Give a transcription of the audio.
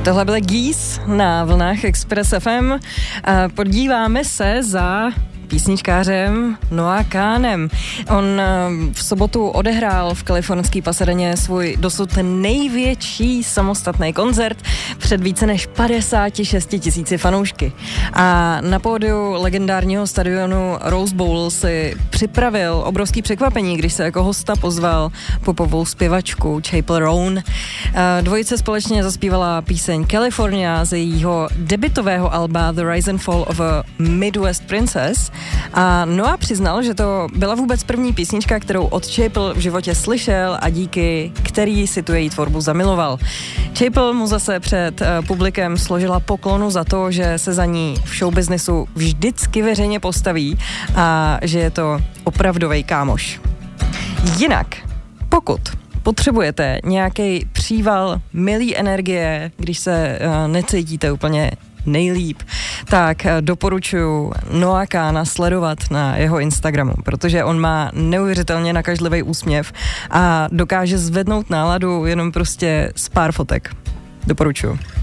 Tohle byly Geese na vlnách Express FM. Podíváme se za písničkářem Noah Kahnem. On v sobotu odehrál v kalifornské Pasadeně svůj dosud největší samostatný koncert před více než 56 000 fanoušky. A na pódiu legendárního stadionu Rose Bowl si připravil obrovský překvapení, když se jako hosta pozval popovou zpěvačku Chappell Roan. Dvojice společně zaspívala píseň California z jejího debutového alba The Rise and Fall of a Midwest Princess. A Noah přiznal, že to byla vůbec první písnička, kterou od Chappell v životě slyšel a díky který si tu její tvorbu zamiloval. Chappell mu zase před publikem složila poklonu za to, že se za ní v showbiznesu vždycky veřejně postaví a že je to opravdový kámoš. Jinak, pokud potřebujete nějaký příval milý energie, když se necítíte úplně nejlíp, tak doporučuji Noah Kahna sledovat na jeho Instagramu, protože on má neuvěřitelně nakažlivý úsměv a dokáže zvednout náladu jenom prostě z pár fotek. Doporučuji.